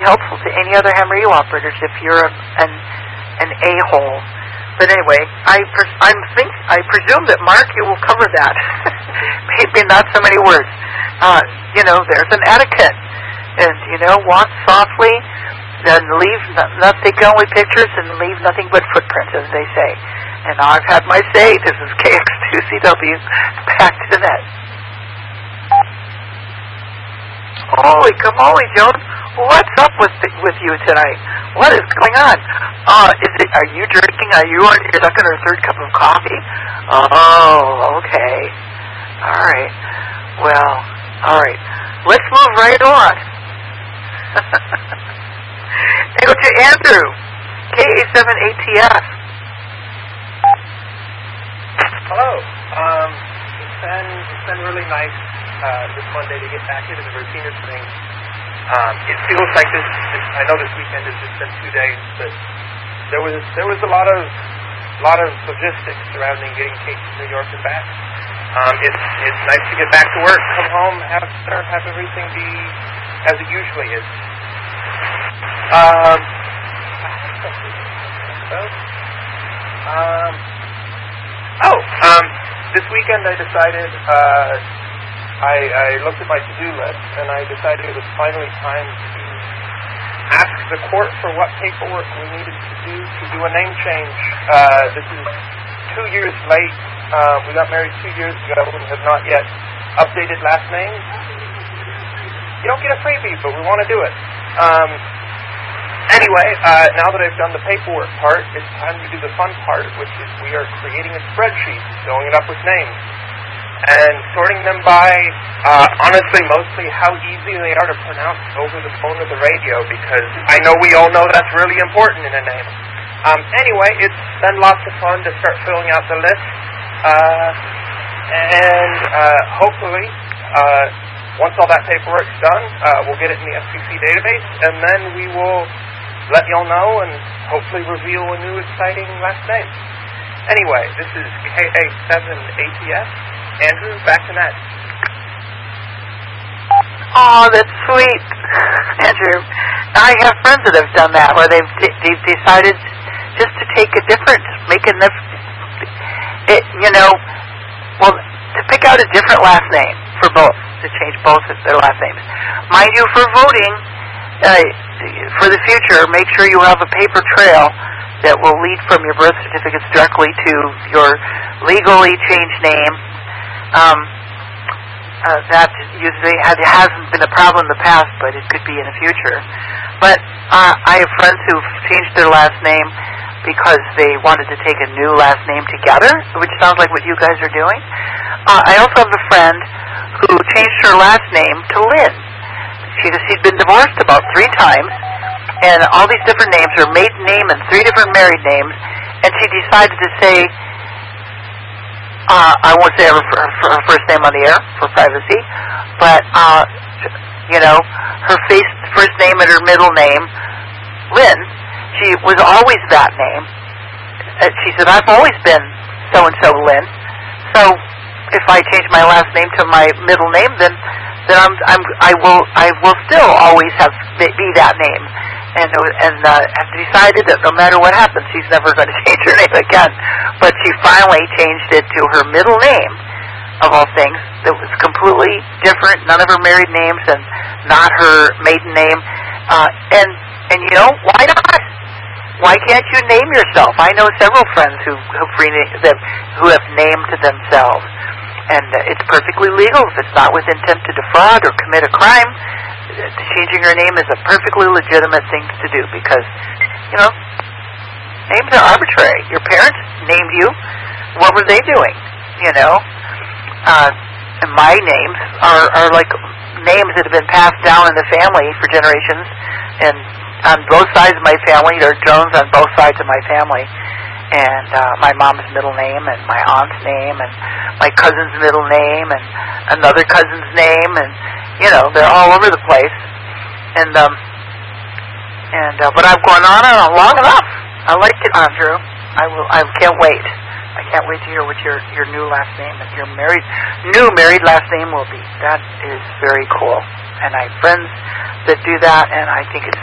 helpful to any other Hammer-U operators if you're an a-hole. But anyway, I presume that Mark, you will cover that. Maybe not so many words. There's an etiquette, and walk softly, and leave nothing only pictures, and leave nothing but footprints, as they say. And now I've had my say. This is KX2CW. Back to the net. Holy camole, Joan! What's up with you tonight? What is going on? Are you drinking? Are you on your second or third cup of coffee? Oh, okay. All right. Well, all right. Let's move right on. Go to Andrew, KA7ATF. Hello. It's been really nice this Monday to get back into the routine of things. It feels like this. I know this weekend has just been 2 days, but there was a lot of logistics surrounding getting Kate to New York and back. It's nice to get back to work, come home, have everything be as it usually is. This weekend I decided. I looked at my to-do list, and I decided it was finally time to ask the court for what paperwork we needed to do a name change. This is 2 years late. We got married 2 years ago and have not yet updated last names. You don't get a freebie, but we want to do it. Anyway, now that I've done the paperwork part, it's time to do the fun part, which is we are creating a spreadsheet, filling it up with names, and sorting them by, honestly, mostly how easy they are to pronounce over the phone or the radio, because I know we all know that's really important in a name. Anyway, it's been lots of fun to start filling out the list, and hopefully, once all that paperwork's done, we'll get it in the FCC database, and then we will let y'all know and hopefully reveal a new exciting last name. Anyway, this is KA7ATF. Andrew, back to Nat. Oh, that's sweet, Andrew. I have friends that have done that, where they've decided just to take a different, to pick out a different last name for both, to change both of their last names. Mind you, for voting, for the future, make sure you have a paper trail that will lead from your birth certificates directly to your legally changed name. That usually hasn't been a problem in the past, but it could be in the future. But I have friends who've changed their last name because they wanted to take a new last name together, which sounds like what you guys are doing. I also have a friend who changed her last name to Lynn. She'd been divorced about 3 times, and all these different names, her maiden name and 3 different married names, and she decided to say, I won't say her first name on the air for privacy, but, her first name and her middle name, Lynn, she was always that name. She said, I've always been so-and-so Lynn, so if I change my last name to my middle name, then I will still always be that name, and have decided that no matter what happens, she's never going to change her name again. But she finally changed it to her middle name, of all things. That was completely different, none of her married names, and not her maiden name. And why not? Why can't you name yourself? I know several friends who have named themselves. And it's perfectly legal if it's not with intent to defraud or commit a crime. Changing your name is a perfectly legitimate thing to do because, names are arbitrary. Your parents named you. What were they doing? And my names are like names that have been passed down in the family for generations. And on both sides of my family, there are Jones on both sides of my family. And my mom's middle name and my aunt's name and my cousin's middle name and another cousin's name, and they're all over the place. And but I've gone on and on long enough. I like it, Andrew. I can't wait. I can't wait to hear what your new last name and your new married last name will be. That is very cool. And I have friends that do that, and I think it's